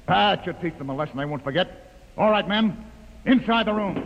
That should teach them a lesson they won't forget. All right, men. Inside the room.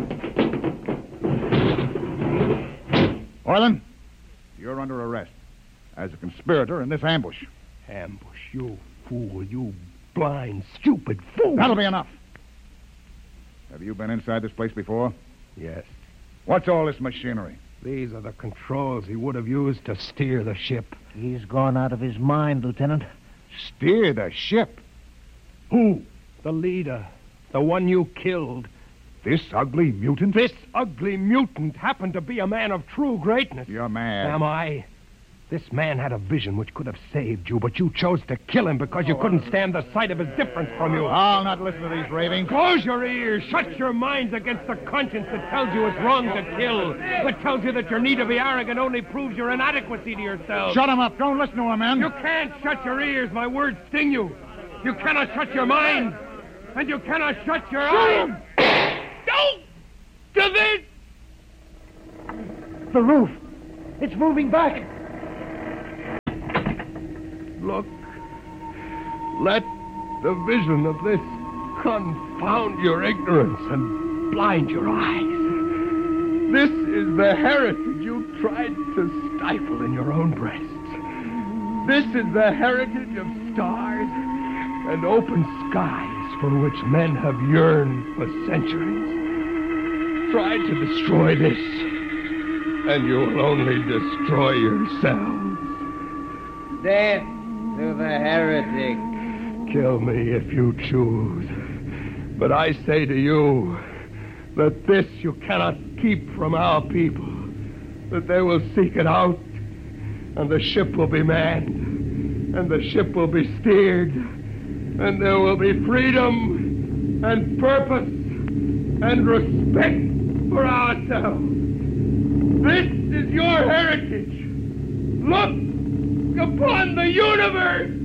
Orlin, you're under arrest as a conspirator in this ambush. Ambush, you fool, you blind, stupid fool. That'll be enough. Have you been inside this place before? Yes. What's all this machinery? These are the controls he would have used to steer the ship. He's gone out of his mind, Lieutenant. Steer the ship? Who? The leader. The one you killed. This ugly mutant? This ugly mutant happened to be a man of true greatness. You're mad. Am I? This man had a vision which could have saved you, but you chose to kill him because you couldn't stand the sight of his difference from you. I'll not listen to these ravings. Close your ears. Shut your minds against the conscience that tells you it's wrong to kill. That tells you that your need to be arrogant only proves your inadequacy to yourself. Shut him up. Don't listen to him, man. You can't shut your ears. My words sting you. You cannot shut your mind. And you cannot shut your eyes. Don't! To this! The roof. It's moving back. Look. Let the vision of this confound your ignorance and blind your eyes. This is the heritage you tried to stifle in your own breasts. This is the heritage of stars and open skies for which men have yearned for centuries. Try to destroy this, and you will only destroy yourselves. Death to the heretic. Kill me if you choose. But I say to you that this you cannot keep from our people. That they will seek it out, and the ship will be manned, and the ship will be steered, and there will be freedom and purpose and respect for ourselves. This is your heritage. Look upon the universe.